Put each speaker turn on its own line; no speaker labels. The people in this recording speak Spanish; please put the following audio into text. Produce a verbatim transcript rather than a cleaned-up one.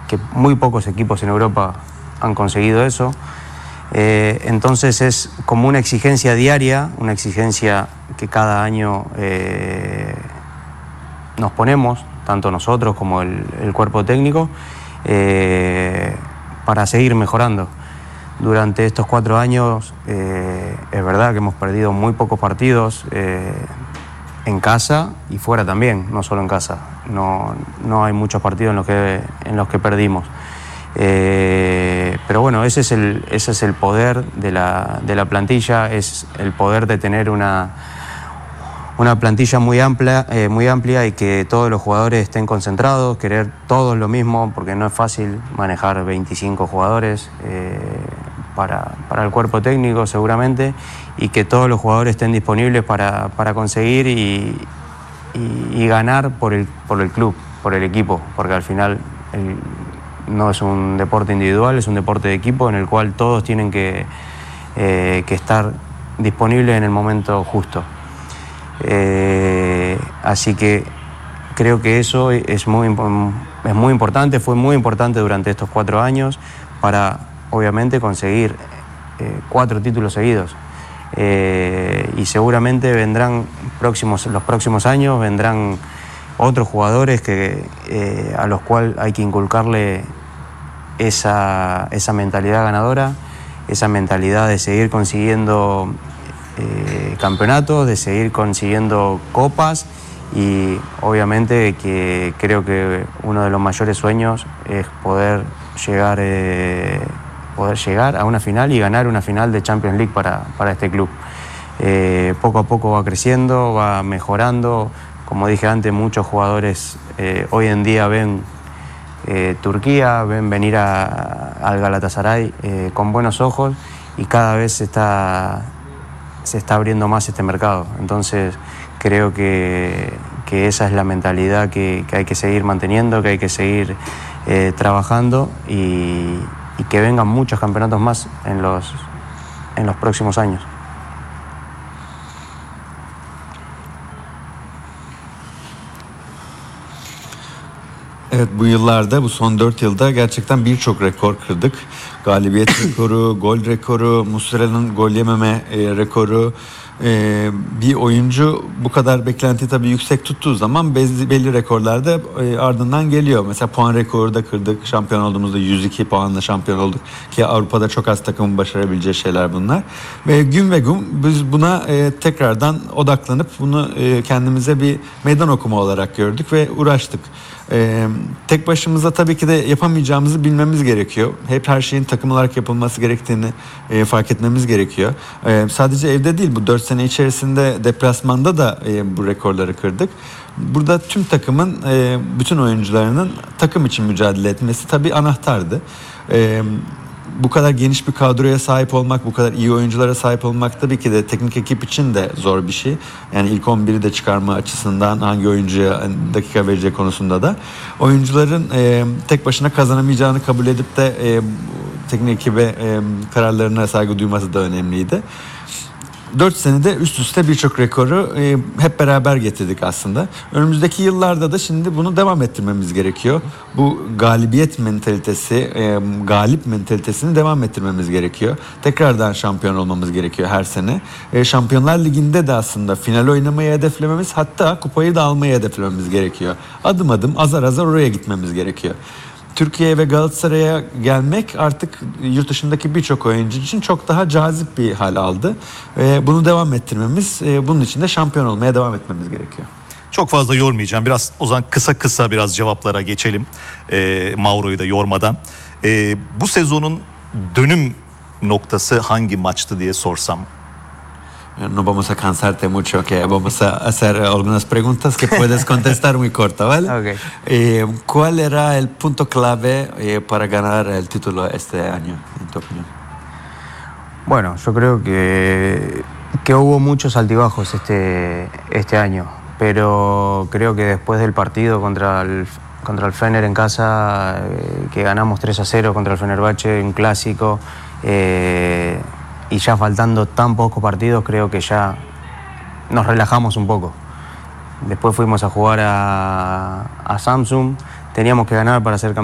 que muy pocos equipos en Europa han conseguido eso. Eh, entonces es como una exigencia diaria, una exigencia que cada año eh, nos ponemos, tanto nosotros como el, el cuerpo técnico, eh, para seguir mejorando. Durante estos cuatro años eh, es verdad que hemos perdido muy pocos partidos eh, en casa y fuera también, no solo en casa. No, no hay muchos partidos en los que, en los que perdimos. Eh, pero bueno, ese es el, ese es el poder de la, de la plantilla, es el poder de tener una, una plantilla muy amplia, eh, muy amplia y que todos los jugadores estén concentrados, querer todos lo mismo, porque no es fácil manejar veinticinco jugadores eh, para, para el cuerpo técnico seguramente, y que todos los jugadores estén disponibles para, para conseguir y, y, y ganar por el, por el club, por el equipo, porque al final el, no es un deporte individual, es un deporte de equipo en el cual todos tienen que, eh, que estar disponibles en el momento justo. Eh, así que creo que eso es muy, es muy importante, fue muy importante durante estos cuatro años para, obviamente, conseguir eh, cuatro títulos seguidos. Eh, y seguramente vendrán próximos, los próximos años vendrán otros jugadores que, eh, a los cuales hay que inculcarle esa, esa mentalidad ganadora, esa mentalidad de seguir consiguiendo eh, campeonatos, de seguir consiguiendo copas, y obviamente que creo que uno de los mayores sueños es poder llegar, eh, poder llegar a una final y ganar una final de Champions League para, para este club. Eh, poco a poco va creciendo, va mejorando. Como dije antes, muchos jugadores eh, hoy en día ven eh, Turquía, ven venir a, al Galatasaray eh, con buenos ojos, y cada vez se está, se está abriendo más este mercado. Entonces creo que, que esa es la mentalidad que, que hay que seguir manteniendo, que hay que seguir eh, trabajando, y, y que vengan muchos campeonatos más en los, en los próximos años.
Evet, bu yıllarda, bu son dört yılda gerçekten birçok rekor kırdık. Galibiyet rekoru, gol rekoru, Muslera'nın gol yememe e, rekoru. E, bir oyuncu bu kadar beklentiyi tabii yüksek tuttuğu zaman belli, belli rekorlarda e, ardından geliyor. Mesela puan rekoru da kırdık. Şampiyon olduğumuzda yüz iki puanla şampiyon olduk. Ki Avrupa'da çok az takımın başarabileceği şeyler bunlar. Ve gün ve gün biz buna e, tekrardan odaklanıp bunu e, kendimize bir meydan okuma olarak gördük ve uğraştık. Ee, tek başımıza tabii ki de yapamayacağımızı bilmemiz gerekiyor. Hep her şeyin takım olarak yapılması gerektiğini e, fark etmemiz gerekiyor. Ee, sadece evde değil, bu dört sene içerisinde deplasmanda da e, bu rekorları kırdık. Burada tüm takımın, e, bütün oyuncularının takım için mücadele etmesi tabii anahtardı. Ee, Bu kadar geniş bir kadroya sahip olmak, bu kadar iyi oyunculara sahip olmak tabii ki de teknik ekip için de zor bir şey. Yani ilk on biri de çıkarma açısından, hangi oyuncuya dakika vereceği konusunda da. Oyuncuların e, tek başına kazanamayacağını kabul edip de e, teknik ekibe e, kararlarına saygı duyması da önemliydi. dört senede üst üste birçok rekoru e, hep beraber getirdik aslında. Önümüzdeki yıllarda da şimdi bunu devam ettirmemiz gerekiyor. Bu galibiyet mentalitesi, e, galip mentalitesini devam ettirmemiz gerekiyor. Tekrardan şampiyon olmamız gerekiyor her sene. E, Şampiyonlar Ligi'nde de aslında final oynamayı hedeflememiz, hatta kupayı da almayı hedeflememiz gerekiyor. Adım adım, azar azar oraya gitmemiz gerekiyor. Türkiye'ye ve Galatasaray'a gelmek artık yurt dışındaki birçok oyuncu için çok daha cazip bir hal aldı. Ve bunu devam ettirmemiz, bunun için de şampiyon olmaya devam etmemiz gerekiyor.
Çok fazla yormayacağım. Biraz o zaman kısa kısa biraz cevaplara geçelim. E, Mauro'yu da yormadan. E, bu sezonun dönüm noktası hangi maçtı diye sorsam?
No vamos a cansarte mucho, que vamos a hacer algunas preguntas que puedes contestar muy corta, ¿vale?
Okay.
Eh, ¿Cuál era el punto clave eh, para ganar el título este año, en tu opinión?
Bueno, yo creo que, que hubo muchos altibajos este, este año, pero creo que después del partido contra el, contra el Fener en casa, eh, que ganamos tres a cero contra el Fenerbahce, un clásico, eh, y ya faltando tan pocos partidos, creo que ya nos relajamos un poco. Después fuimos a jugar a, a Samsung, teníamos que ganar para ser campeones.